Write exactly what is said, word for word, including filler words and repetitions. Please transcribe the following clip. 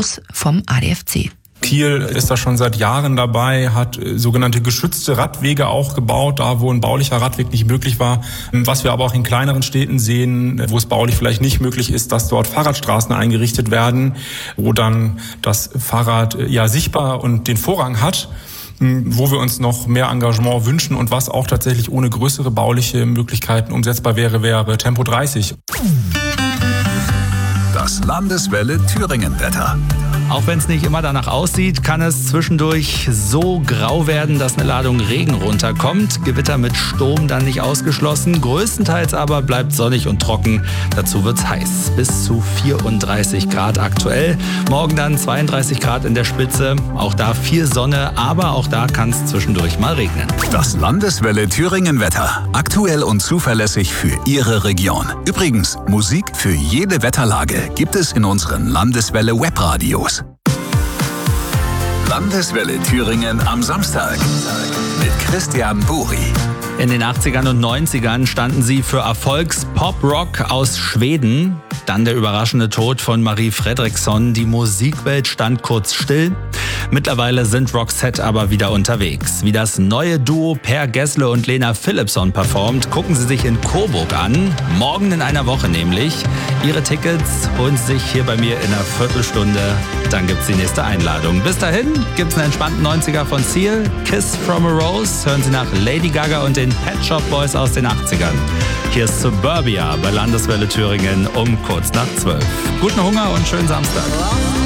Rose vom A D F C. Kiel ist da schon seit Jahren dabei, hat sogenannte geschützte Radwege auch gebaut, da wo ein baulicher Radweg nicht möglich war. Was wir aber auch in kleineren Städten sehen, wo es baulich vielleicht nicht möglich ist, dass dort Fahrradstraßen eingerichtet werden, wo dann das Fahrrad ja sichtbar und den Vorrang hat, wo wir uns noch mehr Engagement wünschen und was auch tatsächlich ohne größere bauliche Möglichkeiten umsetzbar wäre, wäre Tempo dreißig. Das Landeswelle Thüringen-Wetter. Auch wenn es nicht immer danach aussieht, kann es zwischendurch so grau werden, dass eine Ladung Regen runterkommt. Gewitter mit Sturm dann nicht ausgeschlossen. Größtenteils aber bleibt sonnig und trocken. Dazu wird's heiß. Bis zu vierunddreißig Grad aktuell. Morgen dann zweiunddreißig Grad in der Spitze. Auch da viel Sonne, aber auch da kann es zwischendurch mal regnen. Das Landeswelle Thüringen-Wetter. Aktuell und zuverlässig für Ihre Region. Übrigens, Musik für jede Wetterlage gibt es in unseren Landeswelle Webradios. Landeswelle Thüringen am Samstag mit Christian Buri. In den achtzigern und neunzigern standen sie für Erfolgs-Pop-Rock aus Schweden. Dann der überraschende Tod von Marie Fredriksson. Die Musikwelt stand kurz still. Mittlerweile sind Roxette aber wieder unterwegs. Wie das neue Duo Per Gessle und Lena Philipsson performt, gucken Sie sich in Coburg an. Morgen in einer Woche nämlich. Ihre Tickets holen Sie sich hier bei mir in einer Viertelstunde. Dann gibt's die nächste Einladung. Bis dahin gibt's einen entspannten neunziger von Seal. Kiss from a Rose. Hören Sie nach Lady Gaga und den Pet Shop Boys aus den achtzigern. Hier ist Suburbia bei Landeswelle Thüringen um kurz nach zwölf. Guten Hunger und schönen Samstag.